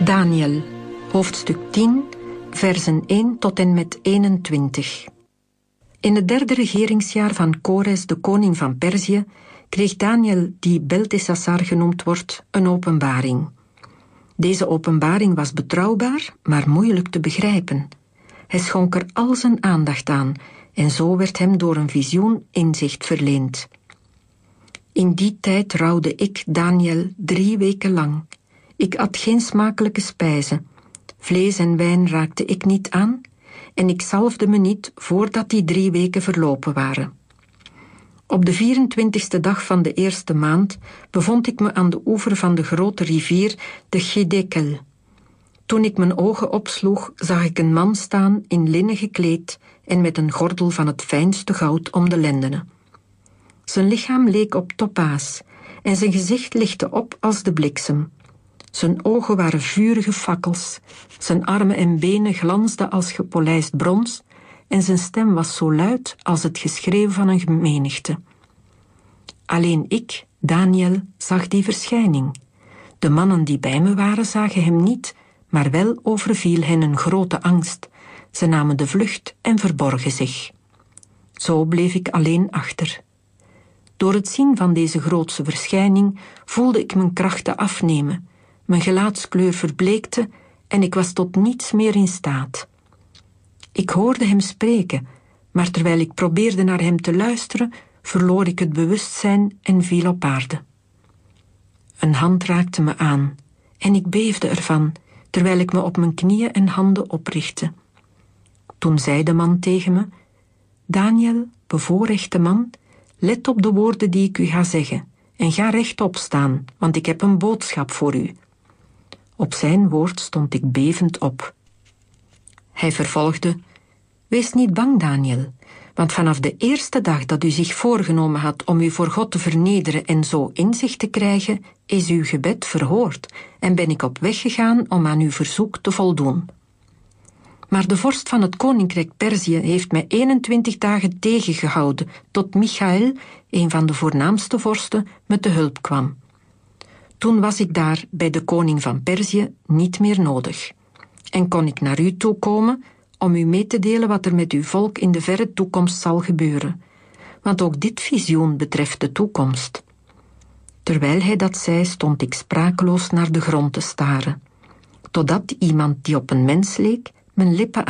Daniel, hoofdstuk 10, versen 1 tot en met 21. In het 3e regeringsjaar van Kores, de koning van Perzië, kreeg Daniel, die Beltesassar genoemd wordt, een openbaring. Deze openbaring was betrouwbaar, maar moeilijk te begrijpen. Hij schonk er al zijn aandacht aan en zo werd hem door een visioen inzicht verleend. In die tijd rouwde ik, Daniel, 3 weken lang. Ik at geen smakelijke spijzen. Vlees en wijn raakte ik niet aan en ik zalfde me niet voordat die 3 weken verlopen waren. Op de 24e dag van de 1e maand bevond ik me aan de oever van de grote rivier, de Gedekel. Toen ik mijn ogen opsloeg, zag ik een man staan in linnen gekleed en met een gordel van het fijnste goud om de lendenen. Zijn lichaam leek op topaas en zijn gezicht lichtte op als de bliksem. Zijn ogen waren vurige fakkels, zijn armen en benen glansden als gepolijst brons en zijn stem was zo luid als het geschreeuw van een menigte. Alleen ik, Daniel, zag die verschijning. De mannen die bij me waren zagen hem niet, maar wel overviel hen een grote angst. Ze namen de vlucht en verborgen zich. Zo bleef ik alleen achter. Door het zien van deze grootse verschijning voelde ik mijn krachten afnemen. Mijn gelaatskleur verbleekte en ik was tot niets meer in staat. Ik hoorde hem spreken, maar terwijl ik probeerde naar hem te luisteren, verloor ik het bewustzijn en viel op aarde. Een hand raakte me aan en ik beefde ervan, terwijl ik me op mijn knieën en handen oprichtte. Toen zei de man tegen me: Daniel, bevoorrechte man, let op de woorden die ik u ga zeggen en ga rechtop staan, want ik heb een boodschap voor u. Op zijn woord stond ik bevend op. Hij vervolgde: Wees niet bang, Daniel, want vanaf de eerste dag dat u zich voorgenomen had om u voor God te vernederen en zo inzicht te krijgen, is uw gebed verhoord en ben ik op weg gegaan om aan uw verzoek te voldoen. Maar de vorst van het koninkrijk Perzië heeft mij 21 dagen tegengehouden, tot Michaël, een van de voornaamste vorsten, me te hulp kwam. Toen was ik daar bij de koning van Perzië niet meer nodig en kon ik naar u toe komen om u mee te delen wat er met uw volk in de verre toekomst zal gebeuren, want ook dit visioen betreft de toekomst. Terwijl hij dat zei, stond ik sprakeloos naar de grond te staren, totdat iemand die op een mens leek mijn lippen